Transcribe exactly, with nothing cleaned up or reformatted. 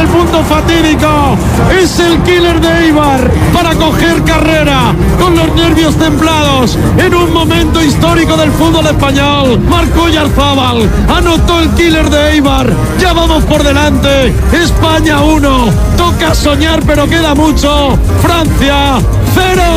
el punto fatídico. Es el killer de Eibar para coger carrera con los nervios templados en un momento histórico del fútbol español. Marcó Oyarzábal, anotó el killer de Eibar. Ya vamos por delante. España uno. Toca soñar, pero queda mucho. Francia cero.